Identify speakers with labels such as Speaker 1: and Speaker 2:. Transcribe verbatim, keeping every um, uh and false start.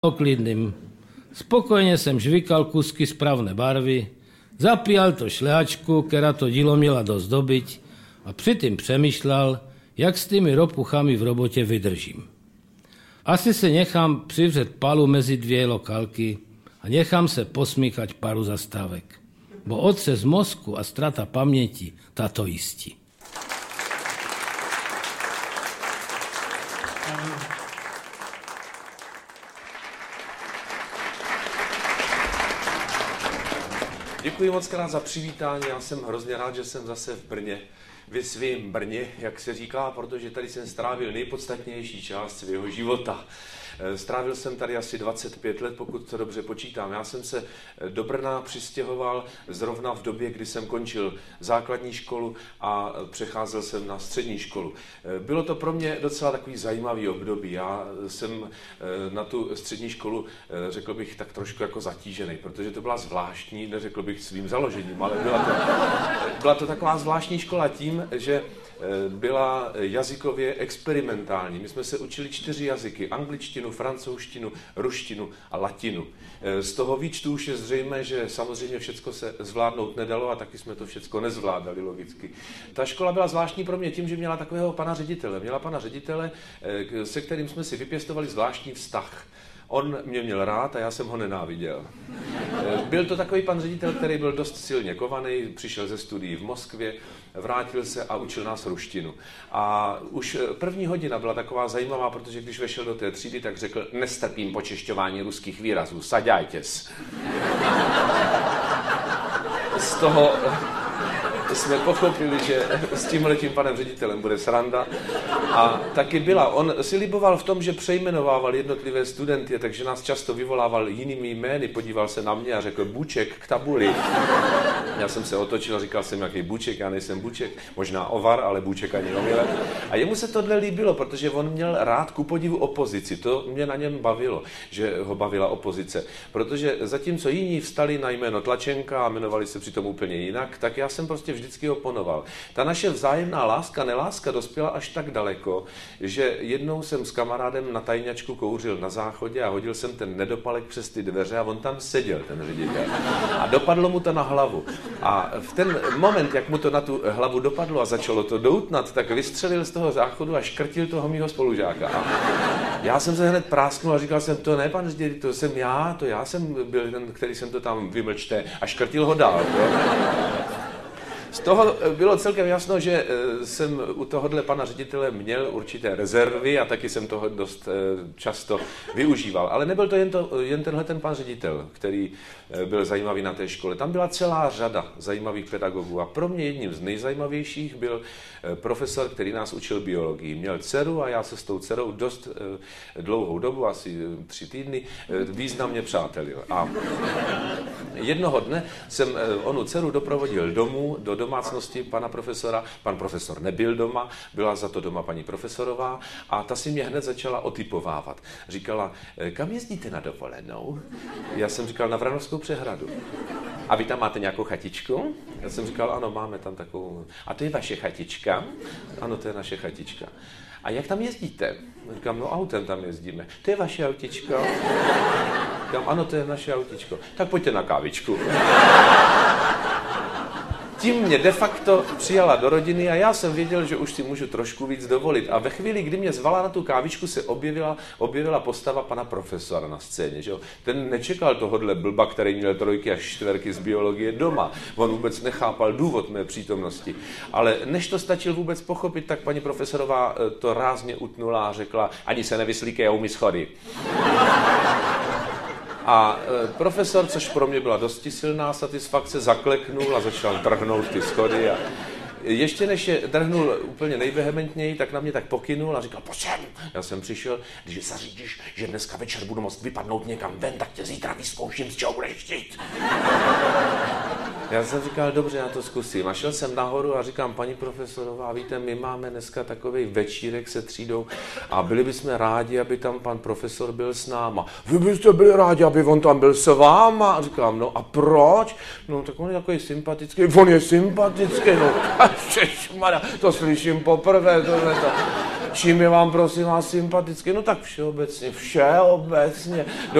Speaker 1: Poklidným. Spokojně jsem žvykal kusky správné barvy, zapíjal to šlehačku, která to dílo měla dost dobyť a přitom přemýšlel, jak s tými ropuchami v robotě vydržím. Asi se nechám přivřet palu mezi dvě lokálky a nechám se posmíchat paru zastávek, bo otřes mozku a strata paměti tato jistí.
Speaker 2: Děkuji moc krát za přivítání, já jsem hrozně rád, že jsem zase v Brně, ve svým Brně, jak se říká, protože tady jsem strávil nejpodstatnější část svého života. Strávil jsem tady asi dvacet pět let, pokud to dobře počítám. Já jsem se do Brna přistěhoval zrovna v době, kdy jsem končil základní školu a přecházel jsem na střední školu. Bylo to pro mě docela takový zajímavý období. Já jsem na tu střední školu, řekl bych, tak trošku jako zatížený, protože to byla zvláštní, neřekl bych svým založením, ale byla to, byla to taková zvláštní škola tím, že byla jazykově experimentální. My jsme se učili čtyři jazyky, angličtinu, francouzštinu, ruštinu a latinu. Z toho výčtu už je zřejmé, že samozřejmě všecko se zvládnout nedalo a taky jsme to všecko nezvládali logicky. Ta škola byla zvláštní pro mě tím, že měla takového pana ředitele. Měla pana ředitele, se kterým jsme si vypěstovali zvláštní vztah. On mě měl rád a já jsem ho nenáviděl. Byl to takový pan ředitel, který byl dost silně kovaný, přišel ze studií v Moskvě, vrátil se a učil nás ruštinu. A už první hodina byla taková zajímavá, protože když vešel do té třídy, tak řekl: nestrpím počešťování ruských výrazů, saďajtes. Z toho jsme pochopili, že s tímhletím panem ředitelem bude sranda. A taky byla. On si liboval v tom, že přejmenovával jednotlivé studenty, takže nás často vyvolával jinými jmény. Podíval se na mě a řekl: Buček k tabuli. Já jsem se otočil a říkal jsem, jaký Buček, já nejsem Buček, možná Ovar, ale Buček ani omylem. A jemu se tohle líbilo, protože on měl rád ku podivu opozici. To mě na něm bavilo, že ho bavila opozice. Protože zatímco jiní vstali na jméno Tlačenka a jmenovali se přitom úplně jinak, tak já jsem prostě vždycky oponoval. Ta naše vzájemná láska, neláska dospěla až tak daleko, že jednou jsem s kamarádem na tajňačku kouřil na záchodě a hodil jsem ten nedopalek přes ty dveře a on tam seděl, ten ředitel. A dopadlo mu to na hlavu. A v ten moment, jak mu to na tu hlavu dopadlo a začalo to doutnat, tak vystřelil z toho záchodu a škrtil toho mýho spolužáka. A já jsem se hned prásknul a říkal jsem: to ne, pan ředitel, to jsem já, to já jsem byl ten, který jsem to tam vymlčte, a škrtil ho dál. Jo? Z toho bylo celkem jasno, že jsem u tohohle pana ředitele měl určité rezervy a taky jsem toho dost často využíval. Ale nebyl to jen, to, jen tenhle ten pan ředitel, který byl zajímavý na té škole. Tam byla celá řada zajímavých pedagogů a pro mě jedním z nejzajímavějších byl profesor, který nás učil biologii. Měl dceru a já se s tou dcerou dost dlouhou dobu, asi tři týdny, významně přátelil. A jednoho dne jsem onu dceru doprovodil domů, do domácnosti pana profesora. Pan profesor nebyl doma, byla za to doma paní profesorová a ta si mě hned začala otypovávat. Říkala: kam jezdíte na dovolenou? Já jsem říkal: na Vranovskou přehradu. A vy tam máte nějakou chatičku? Já jsem říkal: ano, máme tam takovou. A to je vaše chatička? Ano, to je naše chatička. A jak tam jezdíte? Říkám: no autem tam jezdíme. To je vaše autičko? Říkám: ano, to je naše autičko. Tak pojďte na kávičku. Tím mě de facto přijala do rodiny a já jsem věděl, že už si můžu trošku víc dovolit. A ve chvíli, kdy mě zvala na tu kávičku, se objevila, objevila postava pana profesora na scéně. Že? Ten nečekal tohodle blba, který měl trojky a čtverky z biologie doma. On vůbec nechápal důvod mé přítomnosti. Ale než to stačil vůbec pochopit, tak paní profesorová to rázně utnula a řekla: ani se nevyslíkej, umí schody. A profesor, což pro mě byla dosti silná satisfakce, zakleknul a začal drhnout ty schody. A ještě než je drhnul úplně nejvehementněji, tak na mě tak pokynul a říkal: pojď sem. Já jsem přišel: když zařídíš, že dneska večer budu moct vypadnout někam ven, tak tě zítra vyzkouším, z čeho budeš chtít. Já jsem říkal: dobře, já to zkusím. A šel jsem nahoru a říkám: paní profesorová, víte, my máme dneska takovej večírek se třídou a byli bychom rádi, aby tam pan profesor byl s náma. Vy byste byli rádi, aby on tam byl s váma? A říkám: no a proč? No tak on je takový sympatický. On je sympatický, no. Šešmada, to slyším poprvé, tohleto. čím je vám prosím vás sympatický? No tak všeobecně, všeobecně.